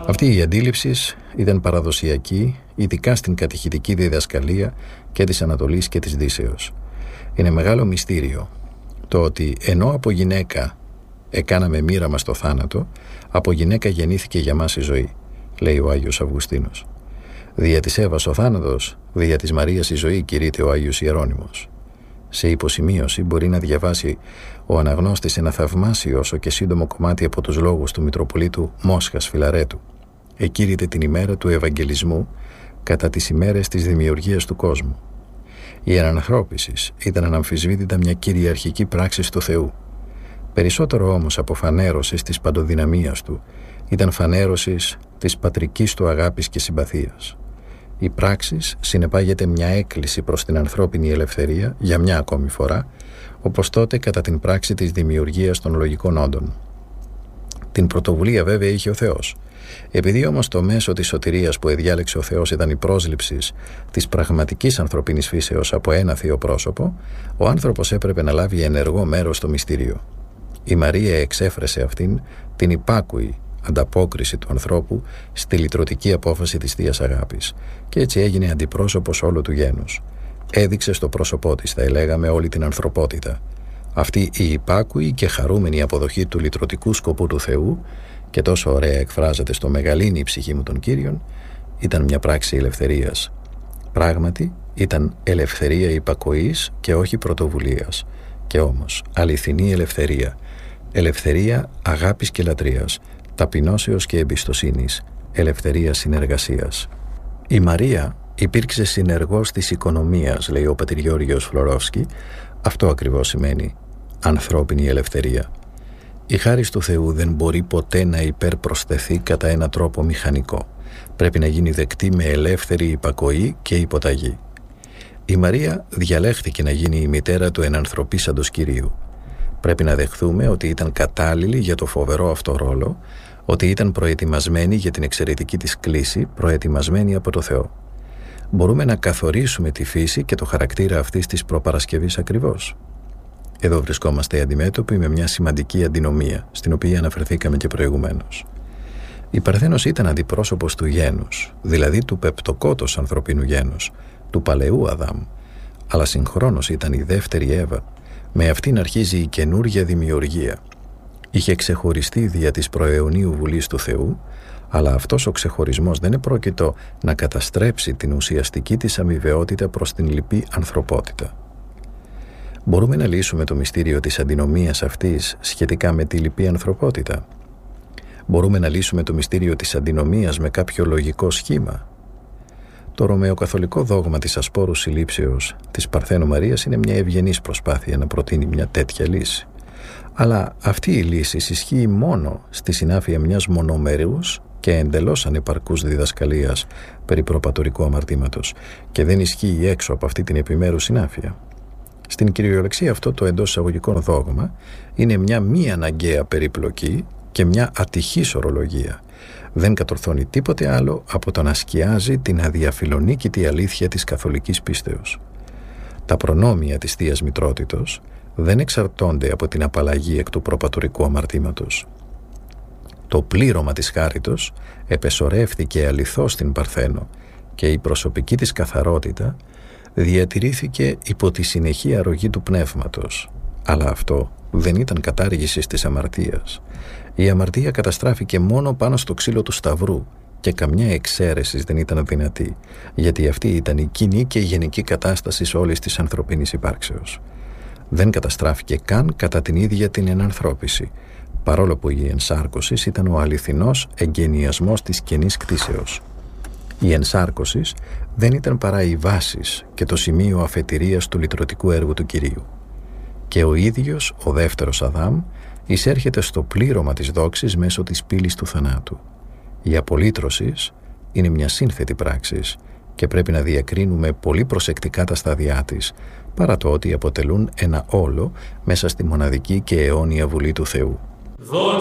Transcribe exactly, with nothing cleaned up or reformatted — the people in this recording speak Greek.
Αυτή η αντίληψη ήταν παραδοσιακή, ειδικά στην κατηχητική διδασκαλία και της Ανατολής και της Δύσεως. Είναι μεγάλο μυστήριο το ότι ενώ από γυναίκα εκάναμε μοίρα μας το θάνατο, από γυναίκα γεννήθηκε για μας η ζωή, λέει ο Άγιος Αυγουστίνος. Δια της Εύας ο θάνατος, δια της Μαρίας η ζωή, κηρύττει ο Άγιος Ιερώνυμος. Σε υποσημείωση μπορεί να διαβάσει ο αναγνώστης ένα θαυμάσιο όσο και σύντομο κομμάτι από τους λόγους του Μητροπολίτου Μόσχας Φιλαρέτου. Εκήρυτε την ημέρα του Ευαγγελισμού κατά τις ημέρες της δημιουργίας του κόσμου. Η ανανθρώπιση ήταν αναμφισβήτητα μια κυριαρχική πράξη του Θεού. Περισσότερο όμως από φανέρωση της παντοδυναμίας του, ήταν φανέρωση της πατρικής του αγάπης και συμπαθίας. Η πράξη συνεπάγεται μια έκκληση προς την ανθρώπινη ελευθερία για μια ακόμη φορά, όπως τότε κατά την πράξη της δημιουργίας των λογικών όντων. Την πρωτοβουλία βέβαια είχε ο Θεός. Επειδή όμως το μέσο της σωτηρίας που εδιάλεξε ο Θεός ήταν η πρόσληψη της πραγματικής ανθρωπίνης φύσεως από ένα θείο πρόσωπο, ο άνθρωπος έπρεπε να λάβει ενεργό μέρος στο μυστήριο. Η Μαρία εξέφρασε αυτήν την υπάκουη ανταπόκριση του ανθρώπου στη λυτρωτική απόφαση της Θείας Αγάπης και έτσι έγινε αντιπρόσωπος όλου του γένους. Έδειξε στο πρόσωπό της, θα έλεγαμε, όλη την ανθρωπότητα. Αυτή η υπάκουη και χαρούμενη αποδοχή του λυτρωτικού σκοπού του Θεού, και τόσο ωραία εκφράζεται στο «Μεγαλύνει η ψυχή μου των Κύριων», ήταν μια πράξη ελευθερίας. Πράγματι ήταν ελευθερία υπακοής και όχι πρωτοβουλίας, και όμως αληθινή ελευθερία, ελευθερία αγάπης και λατρείας, ταπεινώσεως και εμπιστοσύνης, ελευθερία συνεργασίας. Η Μαρία υπήρξε συνεργός της οικονομίας, λέει ο πατήρ Γεώργιος Φλωρόφσκι. Αυτό ακριβώς σημαίνει ανθρώπινη ελευθερία. Η χάρις του Θεού δεν μπορεί ποτέ να υπερπροσθεθεί κατά ένα τρόπο μηχανικό. Πρέπει να γίνει δεκτή με ελεύθερη υπακοή και υποταγή. Η Μαρία διαλέχθηκε να γίνει η μητέρα του ενανθρωπίσαντος Κυρίου. Πρέπει να δεχθούμε ότι ήταν κατάλληλη για το φοβερό αυτό ρόλο, ότι ήταν προετοιμασμένη για την εξαιρετική της κλίση, προετοιμασμένη από το Θεό. Μπορούμε να καθορίσουμε τη φύση και το χαρακτήρα αυτής της προπαρασκευής ακριβώς. Εδώ βρισκόμαστε αντιμέτωποι με μια σημαντική αντινομία, στην οποία αναφερθήκαμε και προηγουμένως. Η Παρθένος ήταν αντιπρόσωπος του γένους, δηλαδή του πεπτοκότος ανθρωπίνου γένους, του παλαιού Αδάμ, αλλά συγχρόνως ήταν η δεύτερη Εύα. Με αυτήν αρχίζει η καινούργια δημιουργία. Είχε ξεχωριστεί δια της προαιωνίου βουλής του Θεού, αλλά αυτός ο ξεχωρισμός δεν επρόκειτο να καταστρέψει την ουσιαστική της αμοιβαιότητα προς την λυπή ανθρωπότητα. Μπορούμε να λύσουμε το μυστήριο της αντινομίας αυτής σχετικά με τη λυπή ανθρωπότητα. Μπορούμε να λύσουμε το μυστήριο της αντινομίας με κάποιο λογικό σχήμα. Το ρωμαιοκαθολικό δόγμα της ασπόρους συλλήψεως της Παρθένου Μαρίας είναι μια ευγενής προσπάθεια να προτείνει μια τέτοια λύση. Αλλά αυτή η λύση ισχύει μόνο στη συνάφεια μιας μονομερούς και εντελώς ανεπαρκούς διδασκαλίας περί προπατορικού αμαρτήματος και δεν ισχύει έξω από αυτή την επιμέρους συνάφεια. Στην κυριολεξία αυτό το εντός εισαγωγικών δόγμα είναι μια μη αναγκαία περιπλοκή και μια ατυχής ορολογία. Δεν κατορθώνει τίποτε άλλο από το να σκιάζει την αδιαφιλονίκητη αλήθεια της καθολικής πίστεως. Τα προνόμια της Θείας Μητρότητος δεν εξαρτώνται από την απαλλαγή εκ του προπατορικού αμαρτήματος. Το πλήρωμα της χάριτος επεσορεύθηκε αληθώς στην Παρθένο και η προσωπική της καθαρότητα διατηρήθηκε υπό τη συνεχή αρρωγή του πνεύματος. Αλλά αυτό δεν ήταν κατάργηση της αμαρτίας. Η αμαρτία καταστράφηκε μόνο πάνω στο ξύλο του Σταυρού και καμιά εξαίρεση δεν ήταν δυνατή, γιατί αυτή ήταν η κοινή και η γενική κατάσταση όλης της ανθρωπίνης υπάρξεως. Δεν καταστράφηκε καν κατά την ίδια την ενανθρώπιση, παρόλο που η ενσάρκωση ήταν ο αληθινός εγκαινιασμός της καινής κτήσεως. Η ενσάρκωση δεν ήταν παρά η βάση και το σημείο αφετηρίας του λυτρωτικού έργου του Κυρίου. Και ο ίδιος, ο δεύτερος Αδάμ, εισέρχεται στο πλήρωμα της δόξης μέσω της πύλης του θανάτου. Η απολύτρωση είναι μια σύνθετη πράξη και πρέπει να διακρίνουμε πολύ προσεκτικά τα στάδια της, παρά το ότι αποτελούν ένα όλο μέσα στη μοναδική και αιώνια βουλή του Θεού.